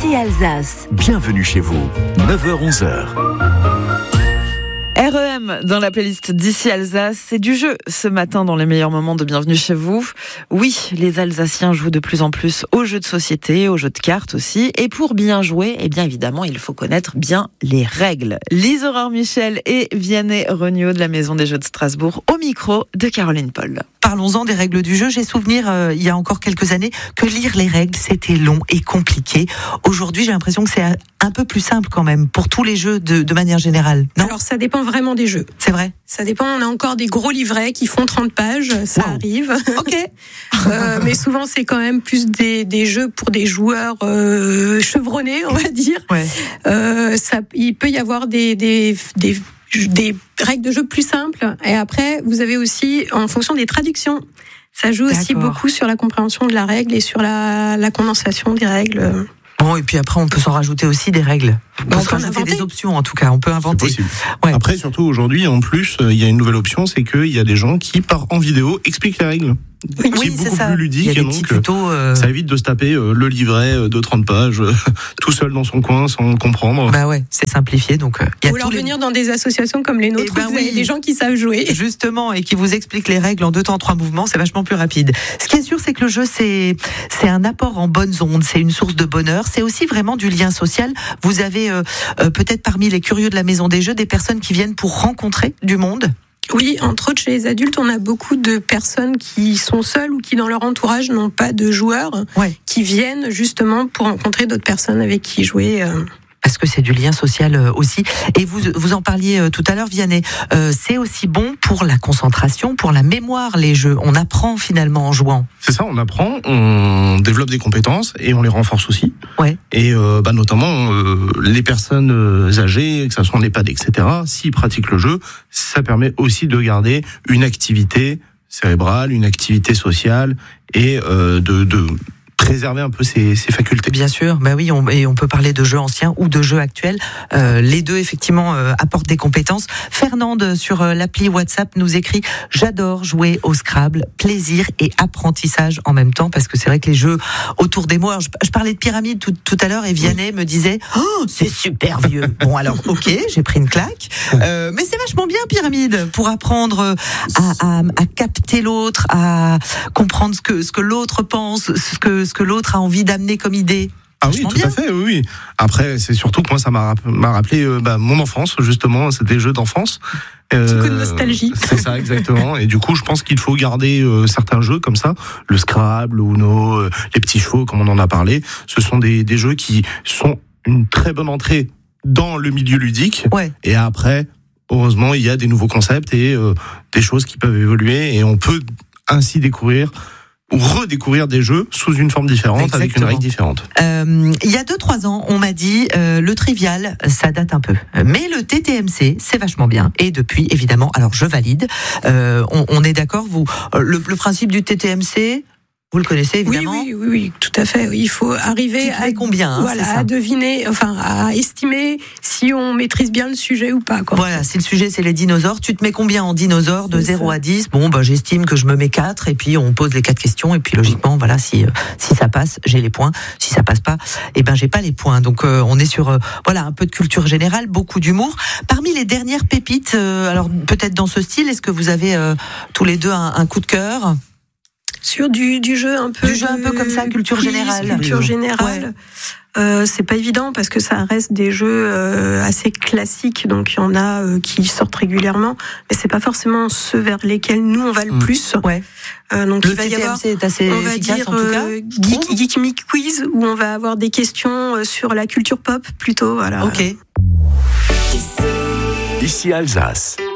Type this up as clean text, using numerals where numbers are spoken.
D'ici Alsace. Bienvenue chez vous, 9h-11h. REM dans la playlist d'Ici Alsace, c'est du jeu ce matin dans les meilleurs moments de Bienvenue chez vous. Oui, les Alsaciens jouent de plus en plus aux jeux de société, aux jeux de cartes aussi. Et pour bien jouer, eh bien évidemment, il faut connaître bien les règles. Lise Aurore Michel et Vianney Regnault de la Maison des Jeux de Strasbourg au micro de Caroline Paul. Parlons-en des règles du jeu. J'ai souvenir, il y a encore quelques années, que lire les règles, c'était long et compliqué. Aujourd'hui, j'ai l'impression que c'est un peu plus simple quand même, pour tous les jeux de manière générale. Non ? Alors, ça dépend vraiment des jeux. C'est vrai ? Ça dépend, on a encore des gros livrets qui font 30 pages, ça arrive. Ok. Mais souvent, c'est quand même plus des jeux pour des joueurs chevronnés, on va dire. Ouais. Il peut y avoir des règles de jeu plus simples. Et après, vous avez aussi, en fonction des traductions, ça joue aussi beaucoup sur la compréhension de la règle et sur la condensation des règles. Bon, et puis après, on peut s'en rajouter aussi des règles. On peut rajouter des options, en tout cas. On peut inventer. C'est possible. Ouais. Après, surtout aujourd'hui, en plus, il y a une nouvelle option, c'est qu'il y a des gens qui, en vidéo, expliquent les règles. Oui, c'est beaucoup ça. plus ludique. Il y a des donc, petits tutos. Ça évite de se taper le livret de 30 pages, tout seul dans son coin, sans comprendre. Bah ouais, c'est simplifié. Donc, Ou alors venir dans des associations comme les nôtres, où vous avez des gens qui savent jouer. Justement, et qui vous expliquent les règles en 2 temps, 3 mouvements, c'est vachement plus rapide. Ce qui est sûr, c'est que le jeu, c'est un apport en bonnes ondes, c'est une source de bonheur, c'est aussi vraiment du lien social. Vous avez peut-être parmi les curieux de la Maison des Jeux des personnes qui viennent pour rencontrer du monde. Oui, entre autres, chez les adultes, on a beaucoup de personnes qui sont seules ou qui, dans leur entourage, n'ont pas de joueurs, qui viennent justement pour rencontrer d'autres personnes avec qui jouer. Parce que c'est du lien social aussi. Et vous en parliez tout à l'heure, Vianney. C'est aussi bon pour la concentration, pour la mémoire, les jeux. On apprend finalement en jouant. C'est ça, on apprend, on développe des compétences et on les renforce aussi. Ouais. Et notamment les personnes âgées, que ce soit en EHPAD, etc., s'ils pratiquent le jeu, ça permet aussi de garder une activité cérébrale, une activité sociale et de préserver un peu ses facultés. Bien sûr, bah oui, on peut parler de jeux anciens ou de jeux actuels. Les deux, effectivement, apportent des compétences. Fernande, sur l'appli WhatsApp, nous écrit « J'adore jouer au Scrabble, plaisir et apprentissage en même temps », parce que c'est vrai que les jeux autour des mots... Alors, je parlais de pyramide tout à l'heure et Vianney me disait « Oh, c'est super vieux !» Bon, alors, ok, j'ai pris une claque. Mais c'est vachement bien, pyramide, pour apprendre à capter l'autre, à comprendre ce que l'autre pense, ce que l'autre a envie d'amener comme idée. Ah oui, tout à fait, oui. Après, c'est surtout que moi, ça m'a rappelé mon enfance, justement, c'était des jeux d'enfance. Petit coup de nostalgie. C'est ça, exactement. Et du coup, je pense qu'il faut garder certains jeux comme ça, le Scrabble, le Uno, les petits chevaux, comme on en a parlé. Ce sont des jeux qui sont une très bonne entrée dans le milieu ludique. Ouais. Et après, heureusement, il y a des nouveaux concepts et des choses qui peuvent évoluer et on peut ainsi découvrir ou redécouvrir des jeux sous une forme différente. Exactement. Avec une règle différente. Il y a 2-3 ans, on m'a dit le trivial, ça date un peu. Mais le TTMC, c'est vachement bien. Et depuis, évidemment, alors je valide. On est d'accord, vous. Le principe du TTMC, vous le connaissez évidemment. Oui, tout à fait. Il faut arriver à combien, à deviner, enfin à estimer si on maîtrise bien le sujet ou pas. Voilà, si le sujet c'est les dinosaures, tu te mets combien en dinosaures de 0 à 10 ? Bon, j'estime que je me mets 4 et puis on pose les 4 questions et puis logiquement, voilà, si ça passe, j'ai les points. Si ça passe pas, j'ai pas les points. Donc on est sur un peu de culture générale, beaucoup d'humour. Parmi les dernières pépites, alors peut-être dans ce style, est-ce que vous avez tous les deux un coup de cœur ? Sur du jeu un peu comme ça, culture générale. Culture générale. Ouais. C'est pas évident parce que ça reste des jeux assez classiques, donc il y en a qui sortent régulièrement, mais c'est pas forcément ceux vers lesquels nous on va le plus. Ouais. Donc le il va y avoir, est assez on va efficace dire, en tout cas. Geek Me Quiz où on va avoir des questions sur la culture pop plutôt. Voilà. Ok. Ici Alsace.